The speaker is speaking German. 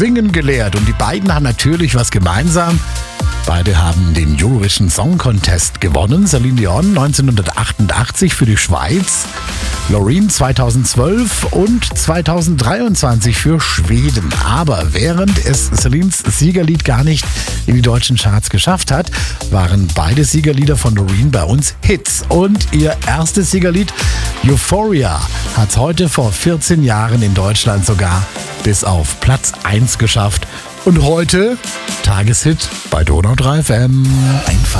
Singen gelehrt. Und die beiden haben natürlich was gemeinsam. Beide haben den Eurovision Song Contest gewonnen. Celine Dion 1988 für die Schweiz, Loreen 2012 und 2023 für Schweden. Aber während es Celines Siegerlied gar nicht in die deutschen Charts geschafft hat, waren beide Siegerlieder von Loreen bei uns Hits. Und ihr erstes Siegerlied, Euphoria, hat es heute vor 14 Jahren in Deutschland sogar bis auf Platz 1 geschafft. Und heute Tageshit bei Donau 3 FM. Einfach